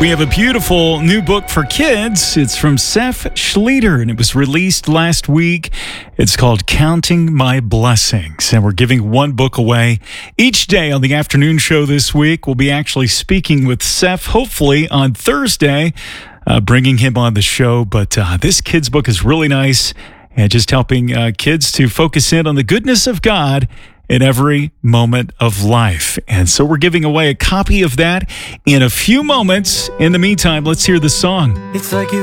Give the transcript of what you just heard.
We have a beautiful new book for kids. It's from Seth Schleter, and it was released last week. It's called Counting My Blessings, and we're giving one book away each day on the afternoon show this week. We'll be actually speaking with Seth, hopefully, on Thursday, bringing him on the show. But this kid's book is really nice, and just helping kids to focus in on the goodness of God in every moment of life. And so we're giving away a copy of that in a few moments. In the meantime, let's hear the song. It's like you